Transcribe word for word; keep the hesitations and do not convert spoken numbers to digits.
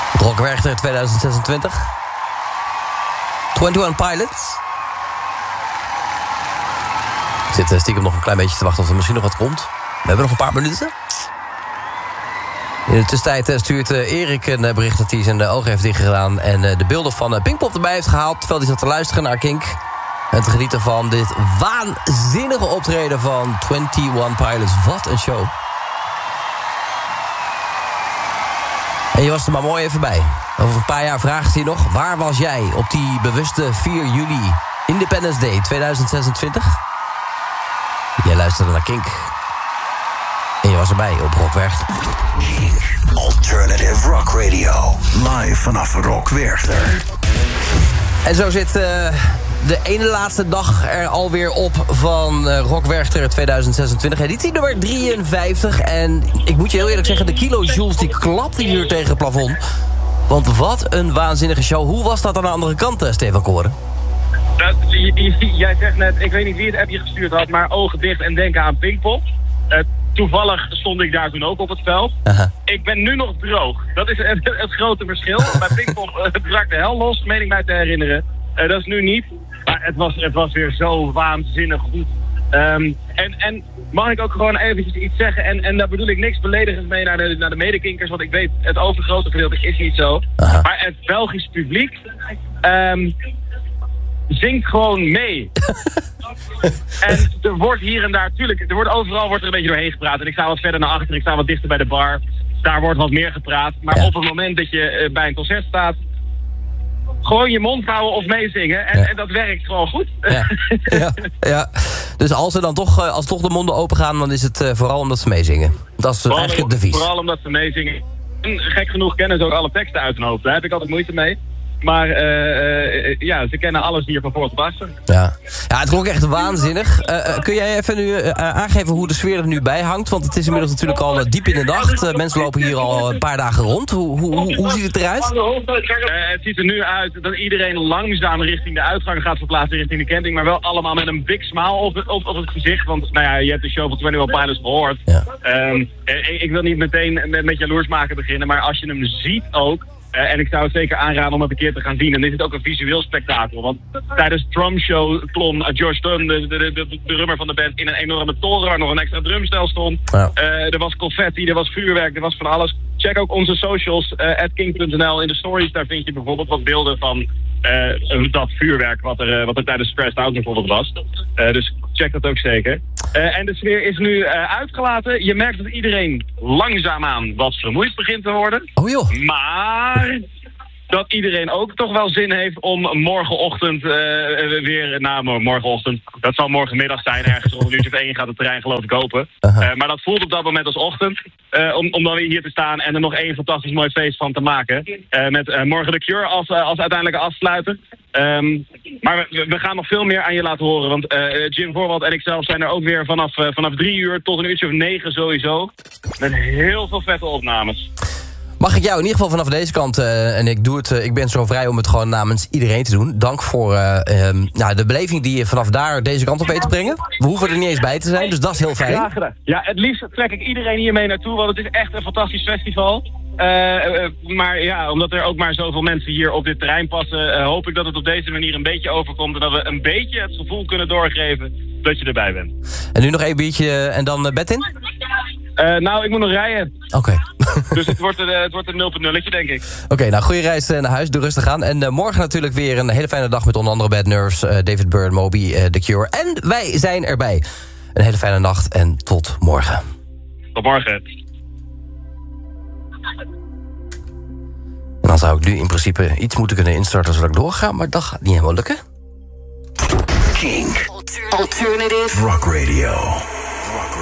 Rock Werchter tweeduizend zesentwintig. eenentwintig Pilots. Ik zit stiekem nog een klein beetje te wachten of er misschien nog wat komt. We hebben nog een paar minuten. In de tussentijd stuurt Erik een bericht dat hij zijn ogen heeft dichtgedaan en de beelden van Pinkpop erbij heeft gehaald, terwijl hij zat te luisteren naar Kink en te genieten van dit waanzinnige optreden van eenentwintig Pilots. Wat een show. En je was er maar mooi even bij. Over een paar jaar vraagt hij nog, waar was jij op die bewuste vier juli Independence Day tweeduizend zesentwintig? Jij luisterde naar Kink. En je was erbij op Rock Werchter. Kink Alternative Rock Radio. Live vanaf Rock Werchter. En zo zit uh, de ene laatste dag er alweer op van uh, Rock Werchter tweeduizend zesentwintig. Editie nummer drieënvijftig. En ik moet je heel eerlijk zeggen, de kilojoules die klapten hier tegen het plafond. Want wat een waanzinnige show. Hoe was dat aan de andere kant, uh, Stefan Koren? Dat, j- j- jij zegt net, ik weet niet wie het appje gestuurd had, maar ogen dicht en denken aan Pinkpop. Uh, toevallig stond ik daar toen ook op het veld. Aha. Ik ben nu nog droog. Dat is het, het grote verschil. Bij Pinkpop uh, brak de hel los, meen ik mij te herinneren. Uh, dat is nu niet. Maar het was, het was weer zo waanzinnig goed. Um, en, en mag ik ook gewoon eventjes iets zeggen? En, en daar bedoel ik niks beledigends mee naar de, naar de medekinkers, want ik weet, het overgrote gedeelte is niet zo. Aha. Maar het Belgisch publiek um, zingt gewoon mee. En er wordt hier en daar, tuurlijk, er wordt overal wordt er een beetje doorheen gepraat. En ik sta wat verder naar achter, ik sta wat dichter bij de bar. Daar wordt wat meer gepraat. Maar Ja. op het moment dat je uh, bij een concert staat, gewoon je mond houden of meezingen. En, Ja. en dat werkt gewoon goed. Ja. Ja, ja. Dus als er dan toch, uh, als toch de monden open gaan, dan is het uh, vooral omdat ze meezingen. Dat is uh, Vooral, eigenlijk het devies. vooral omdat ze meezingen. En gek genoeg kennen ze ook alle teksten uit hun hoofd. Daar heb ik altijd moeite mee. Maar uh, uh, ja, ze kennen alles hier van voor tot achter. Ja. Ja, het klonk echt waanzinnig. Uh, uh, kun jij even nu uh, aangeven hoe de sfeer er nu bij hangt? Want het is inmiddels natuurlijk al uh, diep in de nacht. Uh, mensen lopen hier al een paar dagen rond. Hoe, hoe, hoe, hoe ziet het eruit? Uh, het ziet er nu uit dat iedereen langzaam richting de uitgang gaat verplaatsen, richting de camping. Maar wel allemaal met een big smile op het, op, op het gezicht. Want nou ja, je hebt de show van eenentwintig Pilots gehoord. Ja. Um, ik, ik wil niet meteen met, met jaloers maken beginnen. Maar als je hem ziet ook. Uh, en ik zou het zeker aanraden om het een keer te gaan zien. En dit is ook een visueel spektakel. Want tijdens de drumshow klom uh, George Dunn, de, de, de, de, de drummer van de band, in een enorme toren waar nog een extra drumstel stond. Ja. Uh, er was confetti, er was vuurwerk, er was van alles. Check ook onze socials, uh, at kink punt n l. In de stories, daar vind je bijvoorbeeld wat beelden van uh, dat vuurwerk wat er, uh, wat er tijdens Stressed Out bijvoorbeeld was. Uh, dus check dat ook zeker. Uh, en de sfeer is nu uh, uitgelaten. Je merkt dat iedereen langzaamaan wat vermoeid begint te worden. Oh joh. Maar dat iedereen ook toch wel zin heeft om morgenochtend uh, weer... Nou, morgenochtend, dat zal morgenmiddag zijn. Ergens rond een uurtje of één gaat het terrein geloof ik open. Uh, maar dat voelt op dat moment als ochtend. Uh, om, om dan weer hier te staan en er nog één fantastisch mooi feest van te maken. Uh, met uh, morgen The Cure als, uh, als uiteindelijke afsluiter. Um, maar we, we gaan nog veel meer aan je laten horen. Want uh, Jim Voorwald en ikzelf zijn er ook weer vanaf, uh, vanaf drie uur tot een uurtje of negen sowieso. Met heel veel vette opnames. Mag ik jou in ieder geval vanaf deze kant, uh, en ik doe het, uh, ik ben zo vrij om het gewoon namens iedereen te doen. Dank voor uh, um, nou, de beleving die je vanaf daar deze kant op weet te brengen. We hoeven er niet eens bij te zijn, dus dat is heel fijn. Graag gedaan. Ja, het liefst trek ik iedereen hier mee naartoe, want het is echt een fantastisch festival. Uh, uh, maar ja, omdat er ook maar zoveel mensen hier op dit terrein passen, uh, hoop ik dat het op deze manier een beetje overkomt en dat we een beetje het gevoel kunnen doorgeven dat je erbij bent. En nu nog één biertje en dan uh, bed in? Uh, nou, ik moet nog rijden. Oké. Okay. Dus het wordt, uh, het wordt een nul punt nulletje, denk ik. Oké, okay, nou, goede reis uh, naar huis. Doe rustig aan. En uh, morgen natuurlijk weer een hele fijne dag met onder andere Bad Nerves, uh, David Byrne, Moby, uh, The Cure. En wij zijn erbij. Een hele fijne nacht en tot morgen. Tot morgen. En dan zou ik nu in principe iets moeten kunnen instarten zodat ik doorga, maar dat gaat niet helemaal lukken. Kink Alternative Rock Radio.